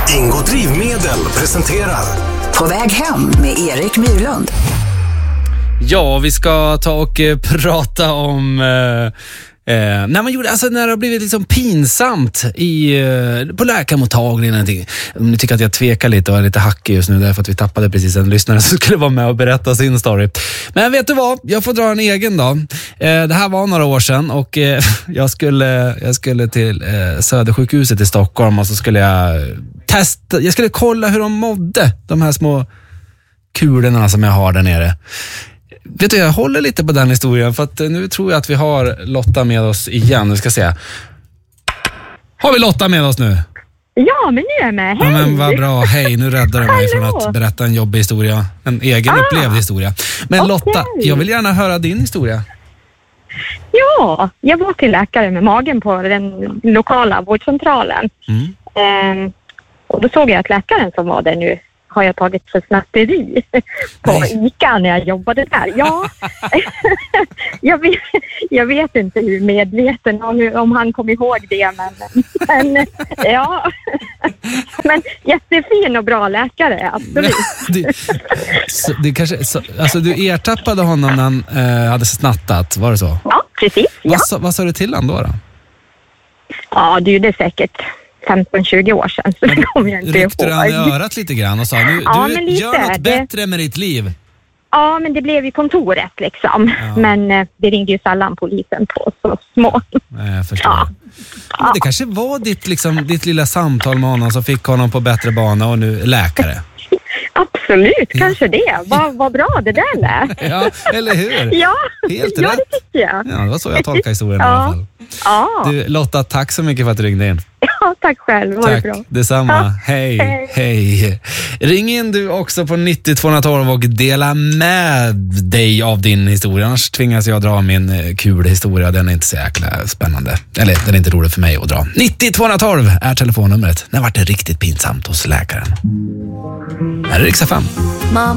Ingo Drivmedel presenterar På väg hem med Erik Myrlund. Ja, vi ska ta och prata om när man gjorde, alltså när det har blivit liksom pinsamt på läkarmottagningen. Om ni tycker att jag tvekar lite och är lite hackig just nu därför att vi tappade precis en lyssnare som skulle vara med och berätta sin story. Men vet du vad? Jag får dra en egen då. Det här var några år sedan och jag skulle till Södersjukhuset i Stockholm och så skulle jag skulle kolla hur de mådde, de här små kulorna som jag har där nere. Vet du, jag håller lite på den historien för att nu tror jag att vi har Lotta med oss igen. Vi ska se. Har vi Lotta med oss nu? Ja, men nu är jag med. Hej! Ja, men vad bra. Hej, nu räddar du mig från att berätta en jobbig historia. En egen upplevd historia. Men Lotta, jag vill gärna höra din historia. Ja, jag var till läkare med magen på den lokala vårdcentralen. Och då såg jag att läkaren som var där nu har jag tagit för snatteri på ICA när jag jobbade där. Ja, jag vet inte hur medveten om han kom ihåg det, men ja. Men jättefin och bra läkare, absolut. Det kanske, alltså du ertappade honom när han hade snattat, var det så? Ja, precis. Ja. Vad sa du till han då? Ja, det är ju säkert 15-20 år sedan, så det kommer jag inte ihåg. Ryckte han i örat lite grann och sa, du gör något bättre med ditt liv? Ja, men det blev i kontoret liksom. Ja. Men det ringde ju sällan polisen på så små. Nej, jag förstår. Ja. Men det kanske var ditt lilla samtal med honom som fick honom på bättre bana och nu läkare. Absolut, kanske det. Vad bra det där lät. Ja, eller hur? Ja, helt ja rätt. Det tycker jag. Ja, det var så jag tolkar historien i alla fall. Ja. Du, Lotta, tack så mycket för att du ringde in. Ja, tack själv. Tack, bra. Detsamma. Ja. Hej. Ring in du också på 90-212 och dela med dig av din historia. Annars tvingas jag dra min kul historia. Den är inte så jäkla spännande. Eller den är inte rolig för mig att dra. 90-212 är telefonnumret. När var det riktigt pinsamt hos läkaren? Här är Rix FM.